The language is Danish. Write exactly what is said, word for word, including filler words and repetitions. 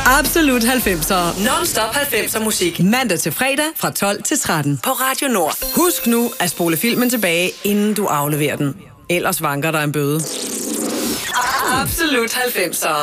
Absolut halvfemser. Non-stop halvfemser musik. Mandag til fredag fra tolv til tretten. På Radio Nord. Husk nu at spole filmen tilbage, inden du afleverer den. Ellers vanker der en bøde. Absolut halvfemser.